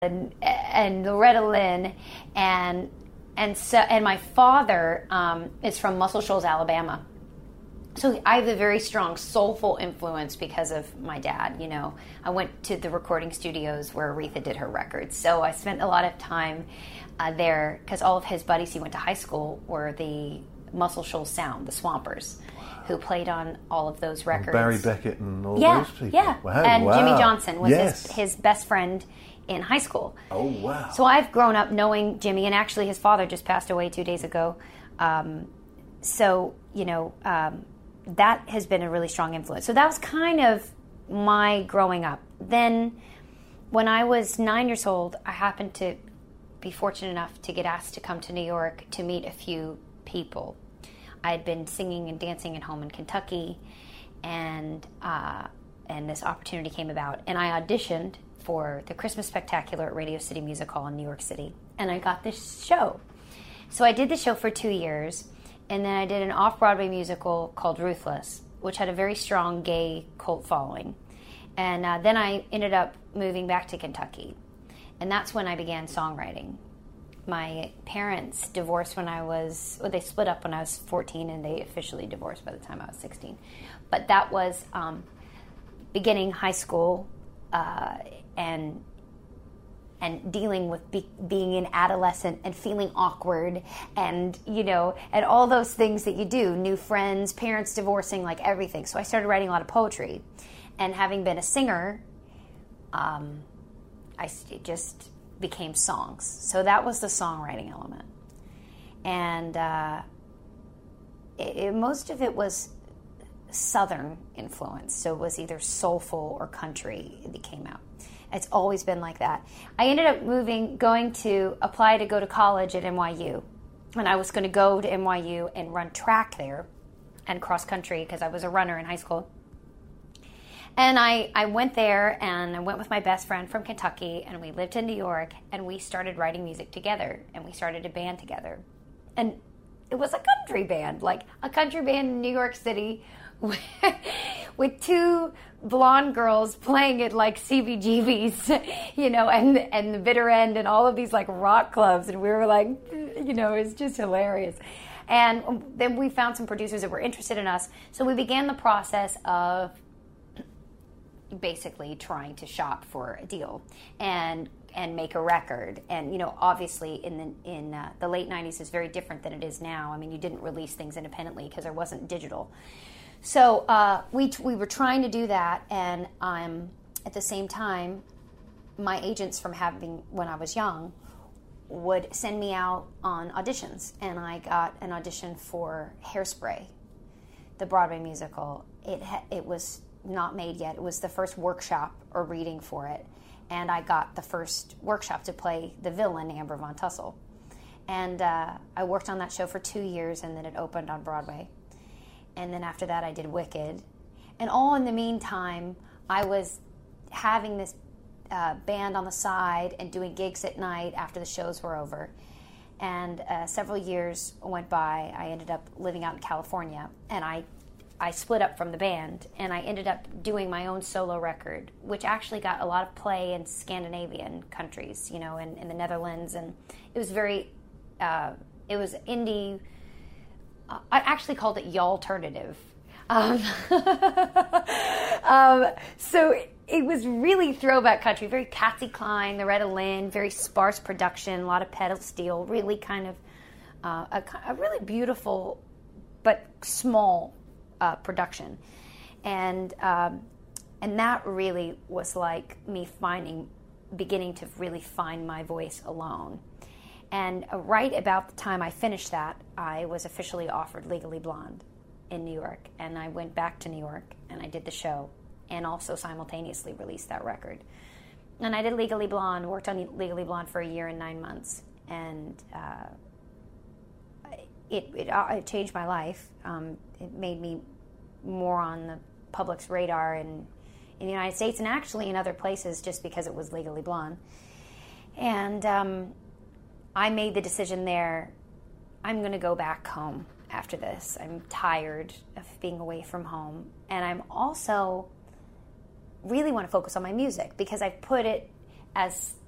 and Loretta Lynn, and my father is from Muscle Shoals, Alabama. So I have a very strong soulful influence because of my dad. You know, I went to the recording studios where Aretha did her records, so I spent a lot of time there because all of his buddies he went to high school were the Muscle Shoals Sound, the Swampers, who played on all of those records. And Barry Beckett and all those people. Yeah, wow, and wow. Jimmy Johnson was his best friend in high school. Oh, wow. So I've grown up knowing Jimmy, and actually his father just passed away 2 days ago. So, you know, that has been a really strong influence. So that was kind of my growing up. Then when I was 9 years old, I happened to be fortunate enough to get asked to come to New York to meet a few people. I had been singing and dancing at home in Kentucky, and this opportunity came about. And I auditioned for the Christmas Spectacular at Radio City Music Hall in New York City, and I got this show. So I did the show for 2 years, and then I did an off-Broadway musical called Ruthless, which had a very strong gay cult following. And then I ended up moving back to Kentucky, and that's when I began songwriting. My parents divorced they split up when I was 14, and they officially divorced by the time I was 16. But that was beginning high school and dealing with being an adolescent and feeling awkward and, you know, and all those things that you do, new friends, parents divorcing, like everything. So I started writing a lot of poetry. And having been a singer, it just became songs. So that was the songwriting element. And most of it was Southern influence. So it was either soulful or country that came out. It's always been like that. I ended up going to apply to go to college at NYU. And I was going to go to NYU and run track there and cross country because I was a runner in high school. And I went there, and I went with my best friend from Kentucky, and we lived in New York, and we started writing music together, and we started a band together. And it was a country band, like a country band in New York City with two blonde girls playing at like CBGB's, you know, and the Bitter End and all of these like rock clubs. And we were like, you know, it's just hilarious. And then we found some producers that were interested in us. So we began the process of basically trying to shop for a deal and make a record. And, you know, obviously in the late 90s is very different than it is now. I mean, you didn't release things independently because there wasn't digital. So we were trying to do that, and at the same time, my agents from when I was young would send me out on auditions, and I got an audition for Hairspray, the Broadway musical. It was not made yet. It was the first workshop or reading for it, and I got the first workshop to play the villain, Amber Von Tussle. And I worked on that show for 2 years, and then it opened on Broadway. And then after that, I did Wicked. And all in the meantime, I was having this band on the side and doing gigs at night after the shows were over. And several years went by. I ended up living out in California, and I split up from the band, and I ended up doing my own solo record, which actually got a lot of play in Scandinavian countries, you know, in the Netherlands. And it was it was indie. I actually called it y'alternative. So it was really throwback country, very Patsy Cline, Loretta Lynn, very sparse production, a lot of pedal steel, really kind of a really beautiful but small production. And that really was like me beginning to really find my voice alone. And right about the time I finished that, I was officially offered Legally Blonde in New York. And I went back to New York, and I did the show, and also simultaneously released that record. And I did Legally Blonde, worked on Legally Blonde for 1 year and 9 months. And it changed my life. It made me more on the public's radar in the United States, and actually in other places, just because it was Legally Blonde. And I made the decision there, I'm going to go back home after this. I'm tired of being away from home. And I'm also really want to focus on my music, because I've put it as